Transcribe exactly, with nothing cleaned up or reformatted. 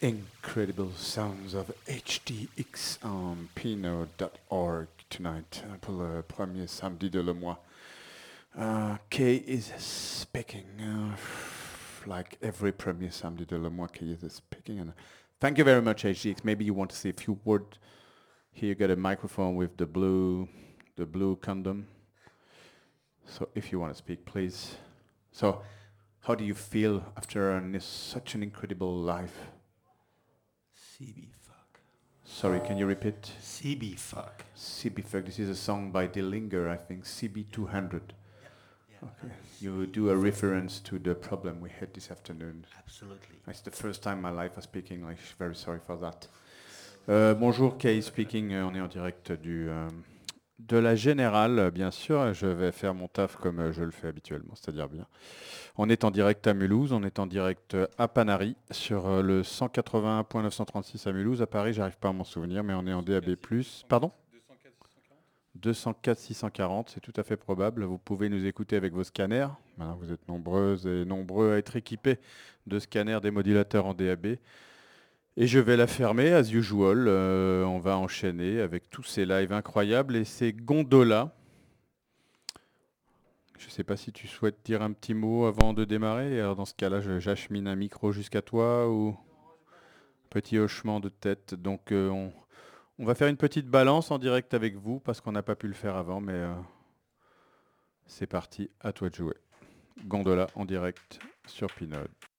Incredible sounds of H D X on pino dot org tonight pour le premier samedi de le mois. Uh, Kay is speaking uh, like every premier samedi de le mois. Kay is speaking, and thank you very much, H D X. Maybe you want to say a few words. Here you got a microphone with the blue, the blue condom. So if you want to speak, please. So, how do you feel after an, such an incredible life? C B fuck. Sorry, can you repeat? C B fuck. C B fuck. This is a song by Dillinger, I think. C B two hundred. Yeah. Yeah. Okay. You do a reference to the problem we had this afternoon. Absolutely. It's the first time in my life I speak English. Very sorry for that. Euh, bonjour, Kay speaking. Euh, on est en direct du euh, de la Générale, bien sûr. Je vais faire mon taf comme euh, je le fais habituellement, c'est-à-dire bien. On est en direct à Mulhouse, on est en direct à Panary, sur euh, le cent quatre-vingt-un point neuf cent trente-six à Mulhouse. À Paris, j'arrive pas à m'en souvenir, mais on est en D A B plus. Pardon ? deux cent quatre six cent quarante, c'est tout à fait probable. Vous pouvez nous écouter avec vos scanners. Maintenant, vous êtes nombreuses et nombreux à être équipés de scanners des modulateurs en D A B. Et je vais la fermer, as usual. Euh, on va enchaîner avec tous ces lives incroyables et ces gondolas. Je ne sais pas si tu souhaites dire un petit mot avant de démarrer. Alors dans ce cas-là, je- j'achemine un micro jusqu'à toi ou petit hochement de tête. Donc euh, on, on va faire une petite balance en direct avec vous parce qu'on n'a pas pu le faire avant, mais euh, c'est parti, à toi de jouer. Gondola en direct sur Pinode.